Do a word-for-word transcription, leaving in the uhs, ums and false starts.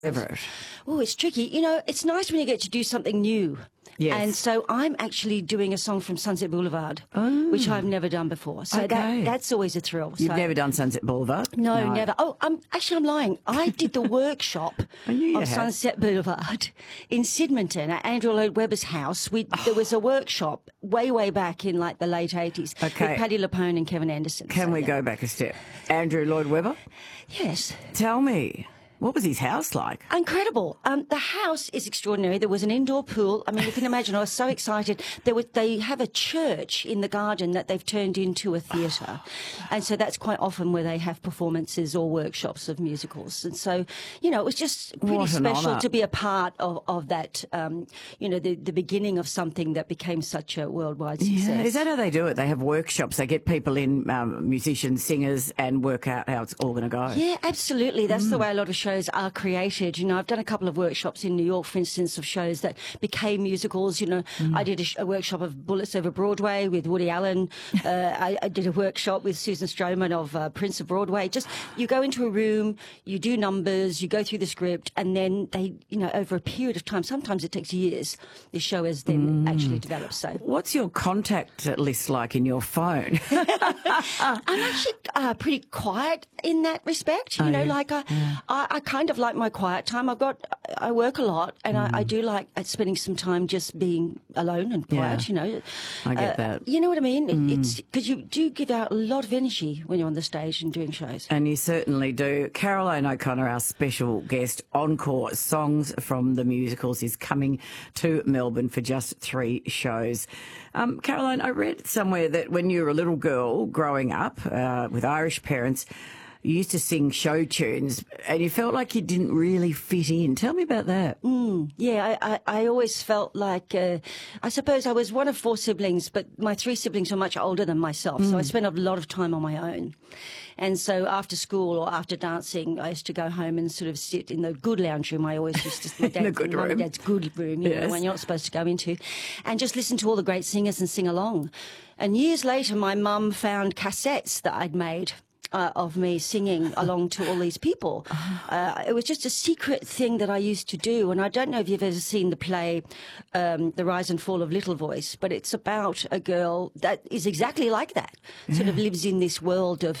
Favourite? Oh, it's tricky. You know, it's nice when you get to do something new. Yes. And so I'm actually doing a song from Sunset Boulevard, Oh. which I've never done before. So Okay. that that's always a thrill. You've so. never done Sunset Boulevard? No, never. Oh, I'm actually I'm lying. I did the workshop I knew you of had. Sunset Boulevard in Sidmonton at Andrew Lloyd Webber's house. We there was a workshop way way back in like the late eighties Okay. with Paddy Lapone and Kevin Anderson. Can So, we yeah. go back a step? Andrew Lloyd Webber? Yes. Tell me, what was his house like? Incredible. Um, the house is extraordinary. There was an indoor pool. I mean, you can imagine, I was so excited. There was, they have a church in the garden that they've turned into a theatre. And so that's quite often where they have performances or workshops of musicals. And so, you know, it was just pretty What an special honour. to be a part of, of that, um, you know, the, the beginning of something that became such a worldwide success. Yeah, is that how they do it? They have workshops. They get people in, um, musicians, singers, and work out how it's all going to go. Yeah, absolutely. That's Mm. the way a lot of shows are created. You know, I've done a couple of workshops in New York, for instance, of shows that became musicals. You know, Mm. I did a, sh- a workshop of Bullets Over Broadway with Woody Allen. Uh, I, I did a workshop with Susan Stroman of uh, Prince of Broadway. Just, you go into a room, you do numbers, you go through the script, and then they, you know, over a period of time, sometimes it takes years, the show is then actually developed. So What's your contact list like in your phone? I'm actually uh, pretty quiet in that respect. You Oh, know, yeah. like I, I, I kind of like my quiet time. I've got, I work a lot, and I, I do like uh, spending some time just being alone and quiet. Yeah. You know, I get Uh, that. You know what I mean? It, It's because you do give out a lot of energy when you're on the stage and doing shows. And you certainly do. Caroline O'Connor, our special guest, Encore Songs from the Musicals, is coming to Melbourne for just three shows. Um, Caroline, I read somewhere that when you were a little girl growing up uh, with Irish parents, you used to sing show tunes and you felt like you didn't really fit in. Tell me about that. Yeah, I, I, I always felt like, uh, I suppose I was one of four siblings, but my three siblings were much older than myself, so I spent a lot of time on my own. And so after school or after dancing, I used to go home and sort of sit in the good lounge room. I always used to, my In the good mum and room. dad's good room, you know, Yes. the one you're not supposed to go into, and just listen to all the great singers and sing along. And years later, my mum found cassettes that I'd made. Uh, of me singing along to all these people. Uh, it was just a secret thing that I used to do. And I don't know if you've ever seen the play, um, The Rise and Fall of Little Voice, but it's about a girl that is exactly like that, sort of lives in this world of